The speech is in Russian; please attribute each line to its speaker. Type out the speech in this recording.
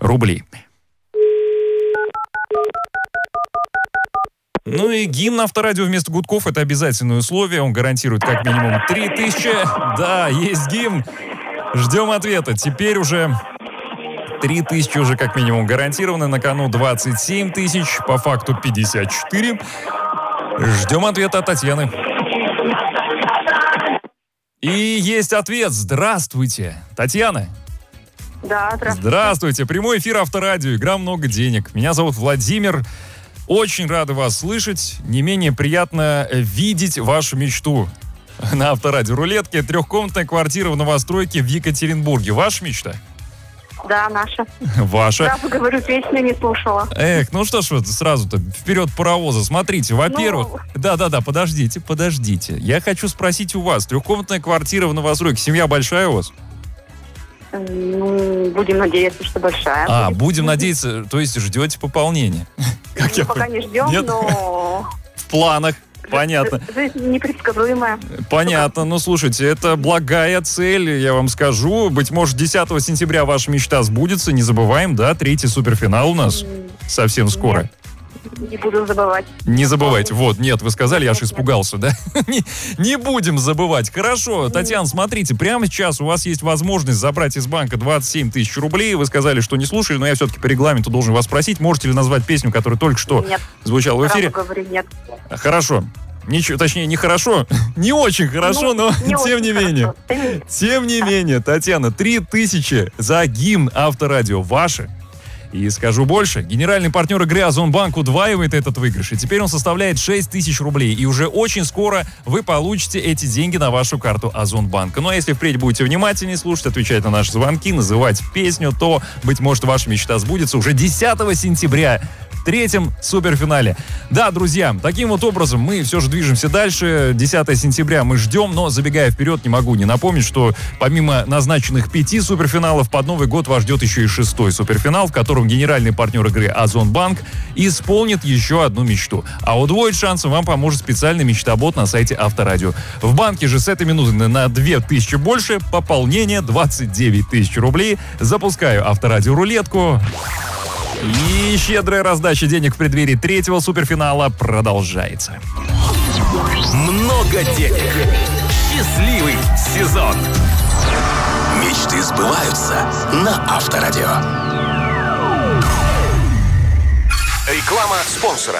Speaker 1: рублей. Ну и гимн Авторадио вместо гудков — это обязательное условие. Он гарантирует как минимум 3000. Да, есть гимн. Ждем ответа. Теперь уже 3000 уже как минимум гарантированы. На кону 27 тысяч, по факту 54. Ждем ответа от Татьяны. И есть ответ. Здравствуйте, Татьяна.
Speaker 2: Да, здравствуйте.
Speaker 1: Здравствуйте. Прямой эфир Авторадио. Игра «Много денег». Меня зовут Владимир. Очень рады вас слышать. Не менее приятно видеть вашу мечту на Авторадио рулетке. Трехкомнатная квартира в новостройке в Екатеринбурге. Ваша мечта?
Speaker 2: Да, наша.
Speaker 1: Ваша?
Speaker 2: Сразу говорю, песню не слушала.
Speaker 1: Эх, ну что ж вы сразу-то вперед паровоза. Смотрите, во-первых... Да, подождите. Я хочу спросить у вас. Трехкомнатная квартира в новостройке. Семья большая у вас?
Speaker 2: Ну, будем надеяться, что большая.
Speaker 1: Будем надеяться, то есть ждете пополнения?
Speaker 2: Пока не ждем, но...
Speaker 1: В планах, понятно.
Speaker 2: Жизнь непредсказуемая.
Speaker 1: Понятно, ну слушайте, это благая цель, я вам скажу. Быть может, 10 сентября ваша мечта сбудется, не забываем, да? 3-й суперфинал у нас совсем скоро.
Speaker 2: Нет. Не буду забывать.
Speaker 1: Не забывайте. Вот, нет, вы сказали, я аж испугался, да? Не будем забывать. Хорошо, Татьяна, смотрите, прямо сейчас у вас есть возможность забрать из банка 27 тысяч рублей. Вы сказали, что не слушали, но я все-таки по регламенту должен вас спросить, можете ли назвать песню, которая только что звучала в эфире?
Speaker 2: Говорю, нет.
Speaker 1: Хорошо. Ничего, точнее, не хорошо, не очень хорошо, но тем не менее. Тем не менее, Татьяна, 3000 за гимн Авторадио ваши. И скажу больше, генеральный партнер игры Озонбанк удваивает этот выигрыш, и теперь он составляет 6 тысяч рублей. И уже очень скоро вы получите эти деньги на вашу карту Озонбанка. Ну а если впредь будете внимательнее слушать, отвечать на наши звонки, называть песню, то, быть может, ваша мечта сбудется уже 10 сентября. В 3-м суперфинале. Да, друзья, таким вот образом мы все же движемся дальше. 10 сентября мы ждем, но забегая вперед, не могу не напомнить, что помимо назначенных 5 суперфиналов, под Новый год вас ждет еще и 6-й суперфинал, в котором генеральный партнер игры Озонбанк исполнит еще одну мечту. А удвоить шансы вам поможет специальный мечтобот на сайте Авторадио. В банке же с этой минуты на 2000 больше, пополнение 29 тысяч рублей. Запускаю Авторадио рулетку. И щедрая раздача денег в преддверии 3-го суперфинала продолжается.
Speaker 3: Много денег. Счастливый сезон. Мечты сбываются на Авторадио. Реклама спонсора.